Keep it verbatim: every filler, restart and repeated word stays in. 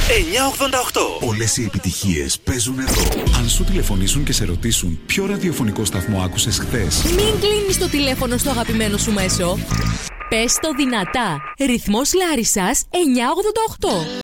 εννιακόσια ογδόντα οκτώ. Όλες οι επιτυχίες παίζουν εδώ. Αν σου τηλεφωνήσουν και σε ρωτήσουν ποιο ραδιοφωνικό σταθμό άκουσες χθες, μην κλείνεις το τηλέφωνο στο αγαπημένο σου μέσο. Πες το δυνατά. Ρυθμός Λάρισσας εννιακόσια ογδόντα οκτώ.